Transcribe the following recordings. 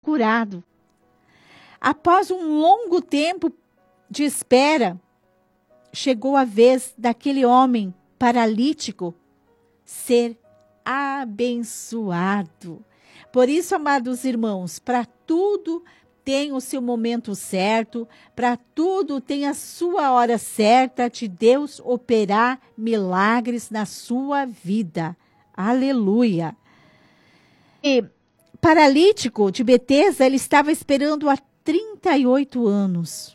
curado. Após um longo tempo de espera, chegou a vez daquele homem paralítico ser abençoado. Por isso, amados irmãos, para tudo tem o seu momento certo, para tudo tem a sua hora certa de Deus operar milagres na sua vida. Aleluia! E paralítico de Betesda, ele estava esperando há 38 anos.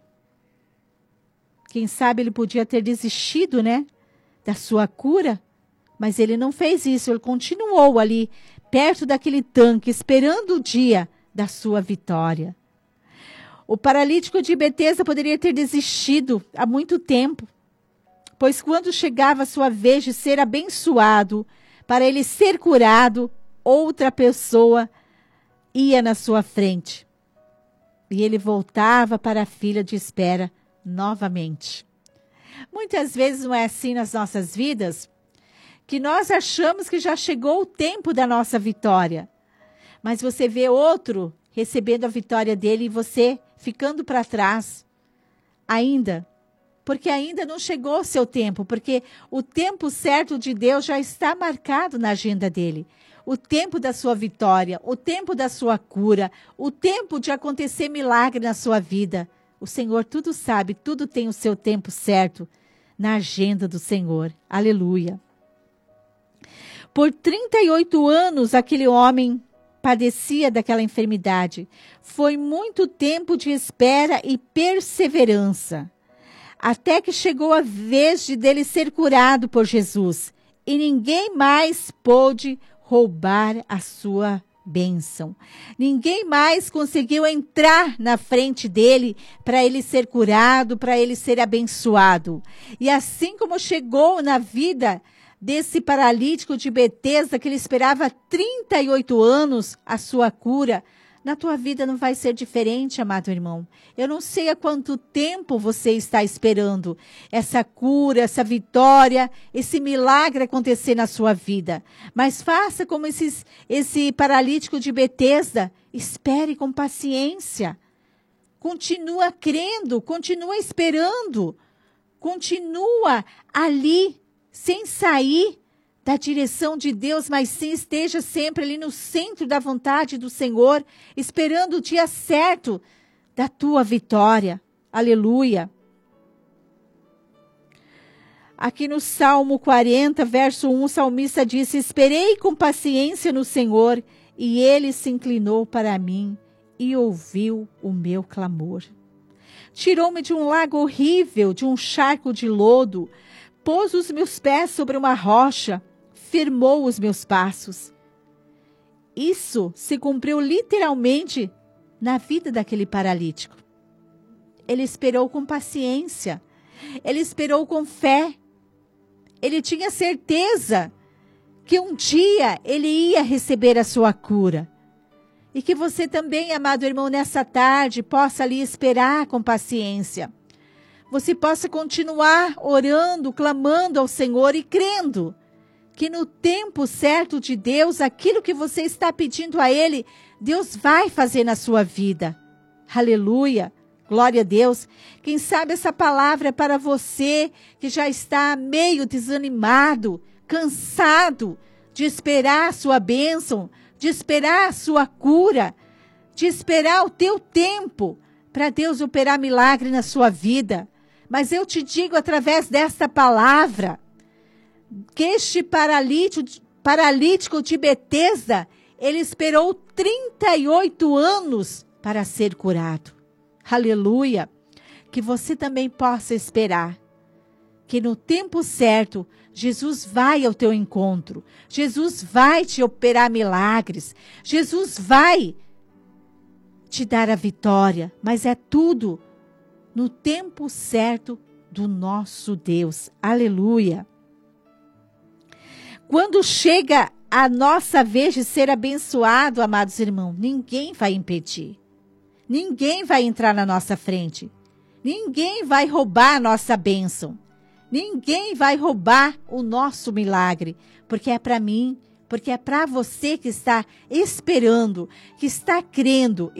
Quem sabe ele podia ter desistido, né, da sua cura, mas ele não fez isso, ele continuou ali, perto daquele tanque, esperando o dia da sua vitória. O paralítico de Betesda poderia ter desistido há muito tempo, pois quando chegava a sua vez de ser abençoado, para ele ser curado, outra pessoa ia na sua frente. E ele voltava para a fila de espera novamente. Muitas vezes não é assim nas nossas vidas, que nós achamos que já chegou o tempo da nossa vitória. Mas você vê outro recebendo a vitória dele e você ficando para trás ainda, porque ainda não chegou o seu tempo, porque o tempo certo de Deus já está marcado na agenda dele. O tempo da sua vitória, o tempo da sua cura, o tempo de acontecer milagre na sua vida. O Senhor tudo sabe, tudo tem o seu tempo certo na agenda do Senhor. Aleluia. Por 38 anos, aquele homem padecia daquela enfermidade. Foi muito tempo de espera e perseverança, até que chegou a vez dele ser curado por Jesus. E ninguém mais pôde roubar a sua bênção. Ninguém mais conseguiu entrar na frente dele para ele ser curado, para ele ser abençoado. E assim como chegou na vida desse paralítico de Betesda, que ele esperava 38 anos a sua cura, na tua vida não vai ser diferente, amado irmão. Eu não sei há quanto tempo você está esperando essa cura, essa vitória, esse milagre acontecer na sua vida. Mas faça como esse paralítico de Betesda, espere com paciência. Continua crendo, continua esperando, continua ali, sem sair da direção de Deus, mas sim esteja sempre ali no centro da vontade do Senhor, esperando o dia certo da tua vitória. Aleluia. Aqui no Salmo 40, verso 1, o salmista disse: esperei com paciência no Senhor, e ele se inclinou para mim e ouviu o meu clamor. Tirou-me de um lago horrível, de um charco de lodo, pôs os meus pés sobre uma rocha, firmou os meus passos. Isso se cumpriu literalmente na vida daquele paralítico. Ele esperou com paciência, ele esperou com fé. Ele tinha certeza que um dia ele ia receber a sua cura. E que você também, amado irmão, nessa tarde possa ali esperar com paciência. Você possa continuar orando, clamando ao Senhor e crendo que no tempo certo de Deus, aquilo que você está pedindo a Ele, Deus vai fazer na sua vida. Aleluia, glória a Deus. Quem sabe essa palavra é para você que já está meio desanimado, cansado de esperar a sua bênção, de esperar a sua cura, de esperar o teu tempo para Deus operar milagre na sua vida. Mas eu te digo através desta palavra, que este paralítico de Betesda, ele esperou 38 anos para ser curado. Aleluia! Que você também possa esperar, que no tempo certo, Jesus vai ao teu encontro, Jesus vai te operar milagres, Jesus vai te dar a vitória, mas é tudo no tempo certo do nosso Deus. Aleluia! Quando chega a nossa vez de ser abençoado, amados irmãos, ninguém vai impedir. Ninguém vai entrar na nossa frente. Ninguém vai roubar a nossa bênção. Ninguém vai roubar o nosso milagre, porque é para mim, porque é para você que está esperando, que está crendo.